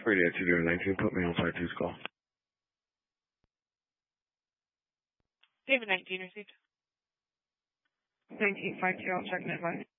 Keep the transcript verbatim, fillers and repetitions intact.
Radio two zero nineteen, put me on five two's call. David nineteen received. nineteen five two, I'll check that line.